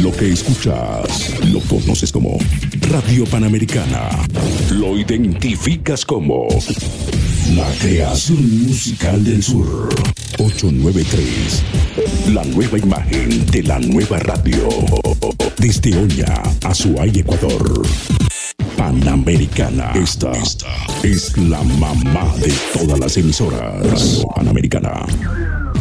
Lo que escuchas lo conoces como Radio Panamericana. Lo identificas como la creación musical del sur. 893. La nueva imagen de la nueva radio. Desde Oña, Azuay, Ecuador. Panamericana. Esta es la mamá de todas las emisoras. Radio Panamericana.